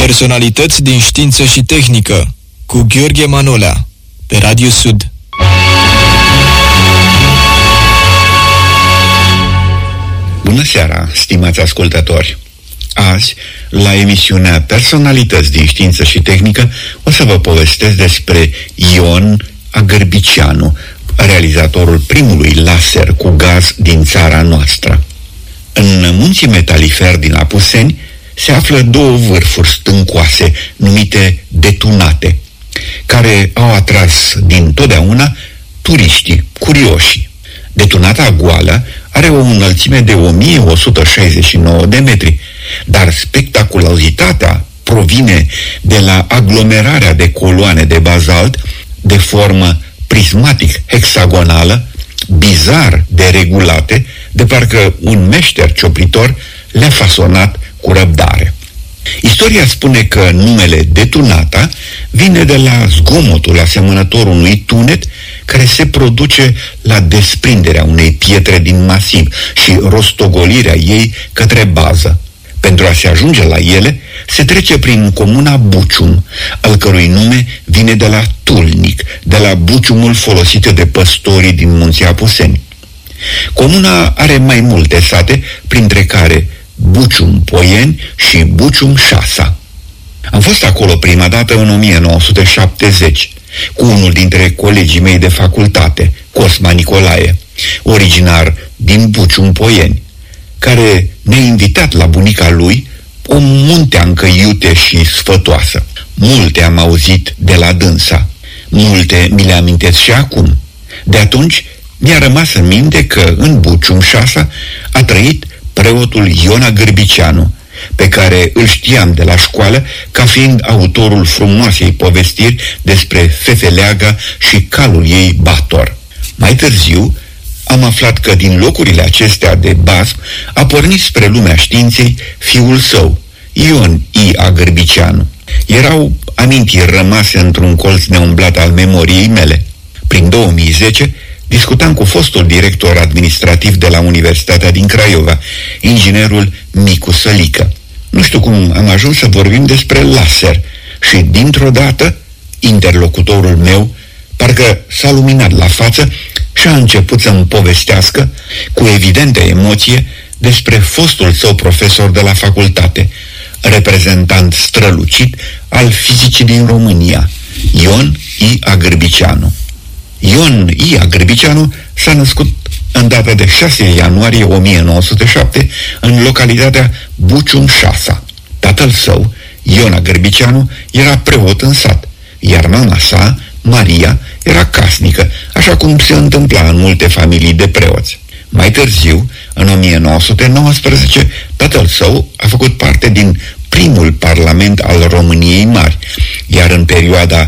Personalități din știință și tehnică cu Gheorghe Manolea pe Radio Sud. Bună seara, stimați ascultători! Azi, la emisiunea Personalități din știință și tehnică, o să vă povestesc despre Ion Agârbiceanu, realizatorul primului laser cu gaz din țara noastră. În munții metaliferi din Apuseni se află două vârfuri stâncoase numite Detunate, care au atras din totdeauna turiștii curioși. Detunata goală are o înălțime de 1169 de metri, dar spectaculozitatea provine de la aglomerarea de coloane de bazalt de formă prismatic-hexagonală, bizar deregulate, de parcă un meșter cioplitor le-a fasonat cu răbdare. Istoria spune că numele Detunata vine de la zgomotul asemănător unui tunet care se produce la desprinderea unei pietre din masiv și rostogolirea ei către bază. Pentru a se ajunge la ele, se trece prin comuna Bucium, al cărui nume vine de la tulnic, de la buciumul folosit de păstorii din munții Apuseni. Comuna are mai multe sate, printre care Bucium Poieni și Bucium Șasa. Am fost acolo prima dată în 1970, cu unul dintre colegii mei de facultate, Cosma Nicolae, originar din Bucium Poieni, care ne-a invitat la bunica lui, o munteancă iute și sfătoasă. Multe am auzit de la dânsa, multe mi le amintesc și acum. De atunci mi-a rămas în minte că în Bucium Șasa a trăit preotul Ion Agârbiceanu, pe care îl știam de la școală ca fiind autorul frumoasei povestiri despre Fefeleaga și calul ei Bator. Mai târziu am aflat că din locurile acestea de basm a pornit spre lumea științei fiul său, Ion I. Agârbiceanu. Erau amintiri rămase într-un colț neumblat al memoriei mele. Prin 2010 discutam cu fostul director administrativ de la Universitatea din Craiova, inginerul Micu Sălică. Nu știu cum am ajuns să vorbim despre laser și, dintr-o dată, interlocutorul meu parcă s-a luminat la față și a început să-mi povestească, cu evidentă emoție, despre fostul său profesor de la facultate, reprezentant strălucit al fizicii din România, Ion I. Agârbiceanu. Ion I. Agârbiceanu s-a născut în data de 6 ianuarie 1907 în localitatea Bucium Șasa. Tatăl său, Ion Agârbiceanu, era preot în sat, iar mama sa, Maria, era casnică, așa cum se întâmpla în multe familii de preoți. Mai târziu, în 1919, tatăl său a făcut parte din primul parlament al României Mari, iar în perioada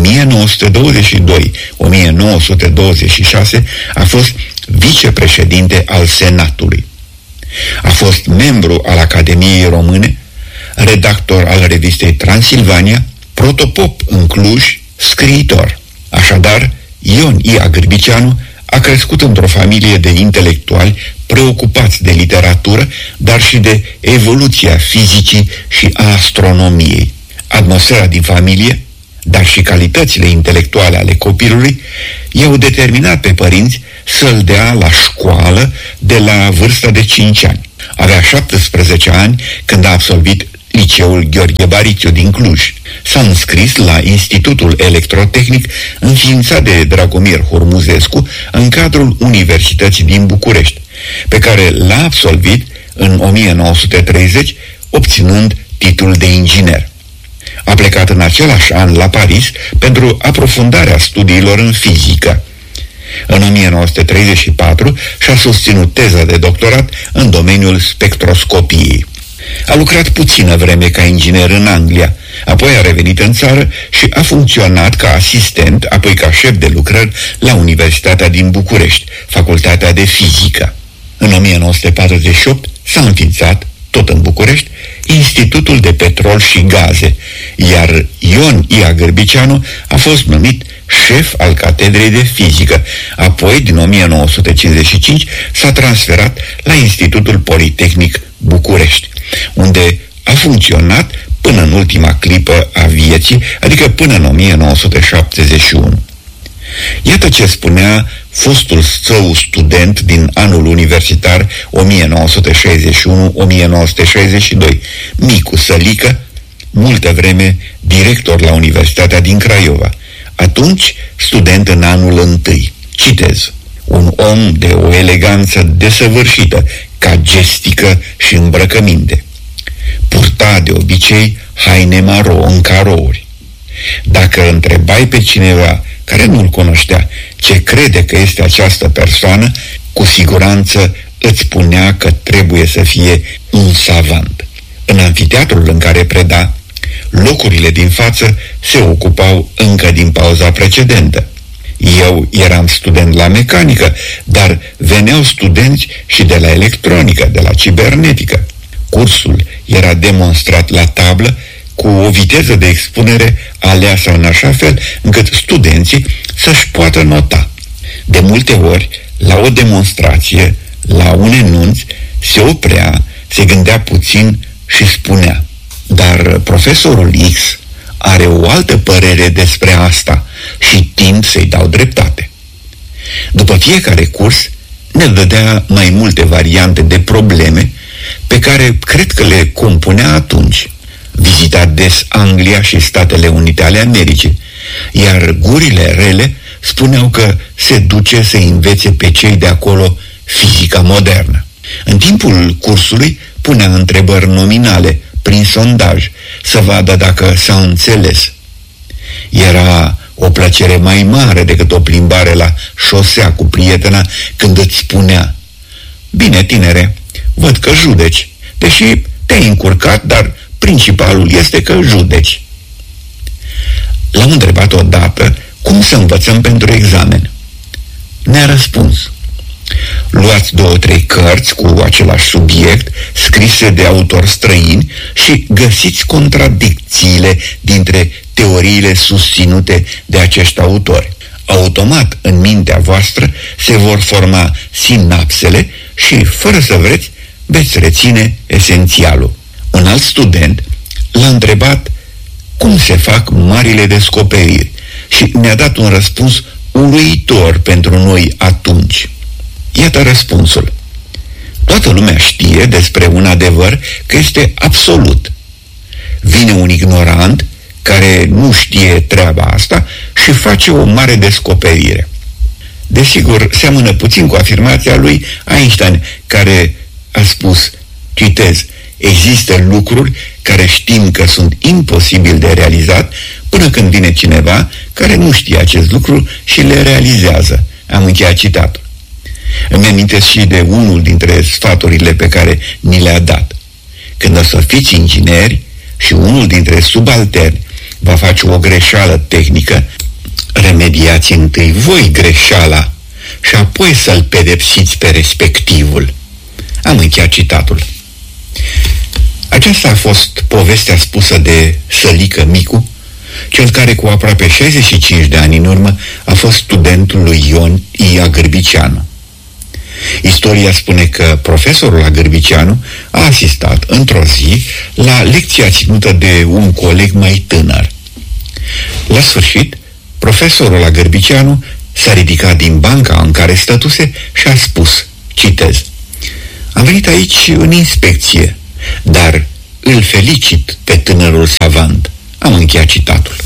1922-1926 a fost vicepreședinte al Senatului. A fost membru al Academiei Române, redactor al revistei Transilvania, protopop în Cluj, scriitor. Așadar, Ion I. Agârbiceanu a crescut într-o familie de intelectuali preocupați de literatură, dar și de evoluția fizicii și a astronomiei. Atmosfera din familie, dar și calitățile intelectuale ale copilului, i-au determinat pe părinți să-l dea la școală de la vârsta de 5 ani. Avea 17 ani când a absolvit Liceul Gheorghe Bariciu din Cluj. S-a înscris la Institutul Electrotehnic înființat de Dragomir Hormuzescu în cadrul Universității din București, pe care l-a absolvit în 1930, obținând titlul de inginer. A plecat în același an la Paris pentru aprofundarea studiilor în fizică. În 1934 și-a susținut teza de doctorat în domeniul spectroscopiei. A lucrat puțină vreme ca inginer în Anglia, apoi a revenit în țară și a funcționat ca asistent, apoi ca șef de lucrări la Universitatea din București, Facultatea de Fizică. În 1948 s-a înființat, tot în București, Institutul de Petrol și Gaze, iar Ion I. Agârbiceanu a fost numit șef al Catedrei de Fizică. Apoi, din 1955, s-a transferat la Institutul Politehnic București, unde a funcționat până în ultima clipă a vieții, adică până în 1971. Iată ce spunea fostul său student din anul universitar 1961-1962, Micu Sălică, multă vreme director la Universitatea din Craiova, atunci student în anul întâi. Citez: un om de o eleganță desăvârșită, ca gestică și îmbrăcăminte. Purta de obicei haine maro în carouri. Dacă întrebai pe cineva care nu-l cunoștea ce crede că este această persoană, cu siguranță îți spunea că trebuie să fie un savant. În anfiteatrul în care preda, locurile din față se ocupau încă din pauza precedentă. Eu eram student la mecanică, dar veneau studenți și de la electronică, de la cibernetică. Cursul era demonstrat la tablă cu o viteză de expunere aleasă în așa fel încât studenții să-și poată nota. De multe ori, la o demonstrație, la un enunț, se oprea, se gândea puțin și spunea: dar profesorul X are o altă părere despre asta și tind să-i dau dreptate. După fiecare curs ne dădea mai multe variante de probleme pe care cred că le compunea atunci. Vizita des Anglia și Statele Unite ale Americii, iar gurile rele spuneau că se duce să învețe pe cei de acolo fizica modernă. În timpul cursului punea întrebări nominale prin sondaj, să vadă dacă s-a înțeles. Era o plăcere mai mare decât o plimbare la șosea cu prietena când îți spunea: bine, tinere, văd că judeci, deși te-ai încurcat, dar principalul este că judeci. L-am întrebat odată cum să învățăm pentru examen. Ne-a răspuns: luați 2-3 cărți cu același subiect, scrise de autori străini, și găsiți contradicțiile dintre teoriile susținute de acești autori. Automat în mintea voastră se vor forma sinapsele și, fără să vreți, veți reține esențialul. Un alt student l-a întrebat cum se fac marile descoperiri și ne-a dat un răspuns uluitor pentru noi atunci. Iată răspunsul: toată lumea știe despre un adevăr că este absolut. Vine un ignorant care nu știe treaba asta și face o mare descoperire. Desigur, seamănă puțin cu afirmația lui Einstein, care a spus, citez: există lucruri care știm că sunt imposibil de realizat până când vine cineva care nu știe acest lucru și le realizează. Am încheiat citatul. Îmi amintesc și de unul dintre sfaturile pe care ni le-a dat. Când o să fiți ingineri și unul dintre subalterni va face o greșeală tehnică, remediați întâi voi greșeala și apoi să-l pedepsiți pe respectivul. Am încheiat citatul. Aceasta a fost povestea spusă de Sălică Micu, cel care cu aproape 65 de ani în urmă a fost studentul lui Ion I. Agârbiceanu. Istoria spune că profesorul Agârbiceanu a asistat într-o zi la lecția ținută de un coleg mai tânăr. La sfârșit, profesorul Agârbiceanu s-a ridicat din banca în care stătuse și a spus, citez: am venit aici în inspecție, dar îl felicit pe tânărul savant. Am încheiat citatul.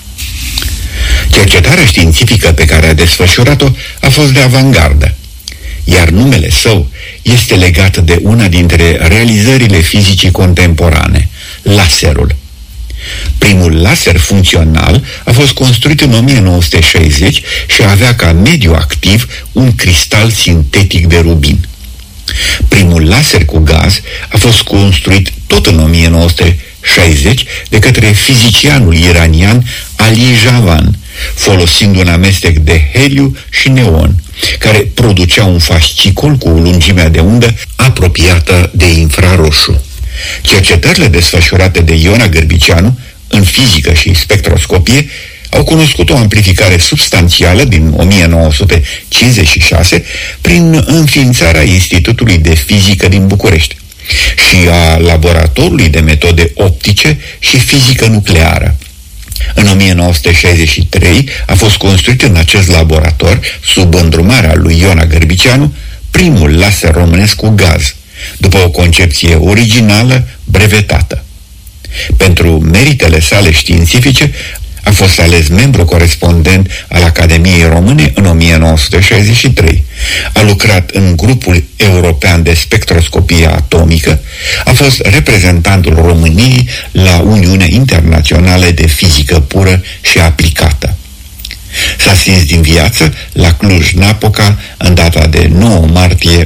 Cercetarea științifică pe care a desfășurat-o a fost de avangardă, iar numele său este legat de una dintre realizările fizicii contemporane, laserul. Primul laser funcțional a fost construit în 1960 și avea ca mediu activ un cristal sintetic de rubin. Primul laser cu gaz a fost construit tot în 1960 de către fizicianul iranian Ali Javan, folosind un amestec de heliu și neon, care producea un fascicol cu lungimea de undă apropiată de infraroșu. Cercetările desfășurate de Ion Agârbiceanu în fizică și spectroscopie au cunoscut o amplificare substanțială din 1956 prin înființarea Institutului de Fizică din București. și a laboratorului de metode optice și fizică nucleară. În 1963 a fost construit în acest laborator, sub îndrumarea lui Iona Gârbiceanu, primul laser românesc cu gaz, după o concepție originală brevetată. Pentru meritele sale științifice a fost ales membru corespondent al Academiei Române în 1963. A lucrat în grupul european de spectroscopie atomică, a fost reprezentantul României la Uniunea Internațională de Fizică Pură și Aplicată. S-a stins din viață la Cluj-Napoca în data de 9 martie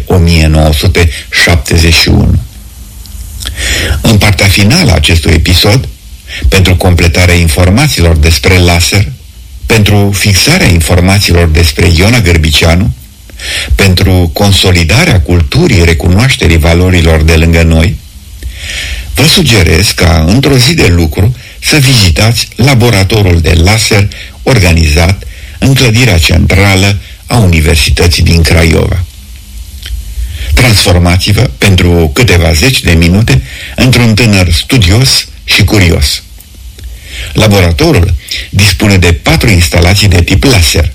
1971. În partea finală a acestui episod, pentru completarea informațiilor despre laser, pentru fixarea informațiilor despre Iona Gârbiceanu, pentru consolidarea culturii recunoașterii valorilor de lângă noi, vă sugerez ca într-o zi de lucru să vizitați laboratorul de laser organizat în clădirea centrală a Universității din Craiova. Transformați-vă pentru câteva zeci de minute într-un tânăr studios și curios. Laboratorul dispune de 4 instalații de tip laser.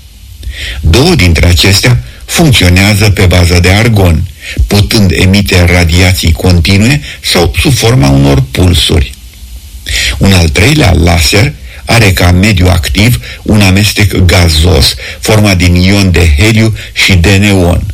2 dintre acestea funcționează pe bază de argon, putând emite radiații continue sau sub forma unor pulsuri. Un al 3-lea laser are ca mediu activ un amestec gazos format din ion de heliu și de neon.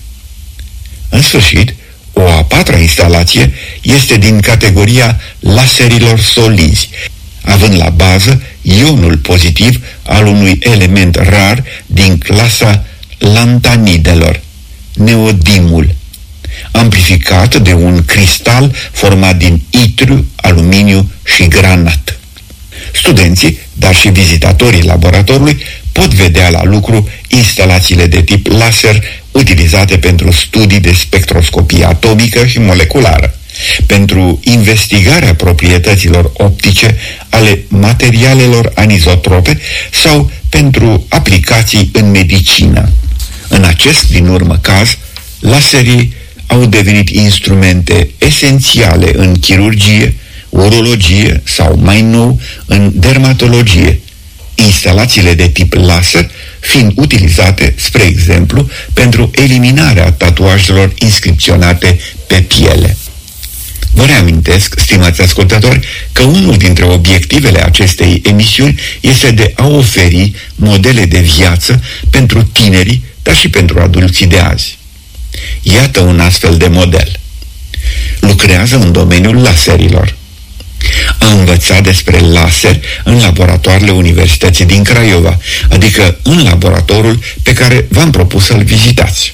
În sfârșit, o a 4-a instalație este din categoria laserilor solizi, având la bază ionul pozitiv al unui element rar din clasa lantanidelor, neodimul, amplificat de un cristal format din itriu, aluminiu și granat. Studenții, dar și vizitatorii laboratorului pot vedea la lucru instalațiile de tip laser utilizate pentru studii de spectroscopie atomică și moleculară, pentru investigarea proprietăților optice ale materialelor anizotrope sau pentru aplicații în medicină. În acest din urmă caz, laserii au devenit instrumente esențiale în chirurgie, urologie sau, mai nou, în dermatologie, instalațiile de tip laser fiind utilizate, spre exemplu, pentru eliminarea tatuajelor inscripționate pe piele. Vă reamintesc, stimați ascultători, că unul dintre obiectivele acestei emisiuni este de a oferi modele de viață pentru tinerii, dar și pentru adulții de azi. Iată un astfel de model. Lucrează în domeniul laserilor. A învățat despre laser în laboratoarele Universității din Craiova, adică în laboratorul pe care v-am propus să-l vizitați.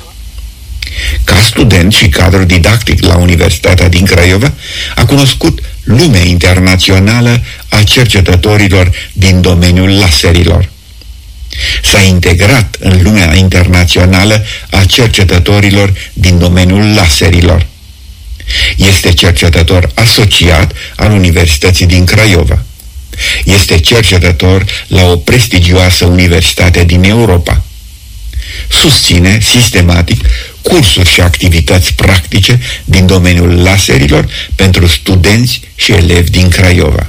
Ca student și cadru didactic la Universitatea din Craiova, a cunoscut lumea internațională a cercetătorilor din domeniul laserilor. S-a integrat în lumea internațională a cercetătorilor din domeniul laserilor. Este cercetător asociat al Universității din Craiova. Este cercetător la o prestigioasă universitate din Europa. Susține sistematic cursuri și activități practice din domeniul laserilor pentru studenți și elevi din Craiova.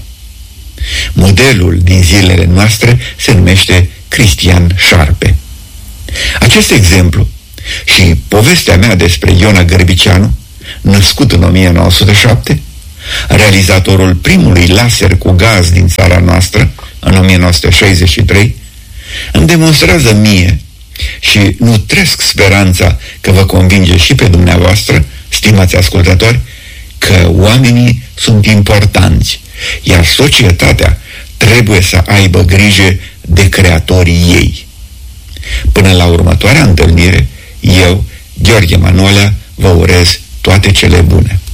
Modelul din zilele noastre se numește Cristian Șarpe. Acest exemplu și povestea mea despre Iona Gârbiceanu, născut în 1907, realizatorul primului laser cu gaz din țara noastră, în 1963, îmi demonstrează mie și nutresc speranța că vă convinge și pe dumneavoastră, stimați ascultători, că oamenii sunt importanți, iar societatea trebuie să aibă grijă de creatorii ei. Până la următoarea întâlnire, eu, Gheorghe Manolea, vă urez toate cele bune.